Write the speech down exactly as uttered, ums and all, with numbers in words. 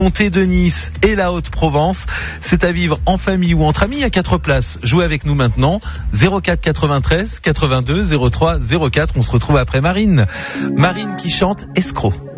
Comté de Nice et la Haute-Provence. C'est à vivre en famille ou entre amis à quatre places. Jouez avec nous maintenant. zéro quatre quatre-vingt-treize quatre-vingt-deux zéro trois zéro quatre. On se retrouve après Marine. Marine qui chante Escroc.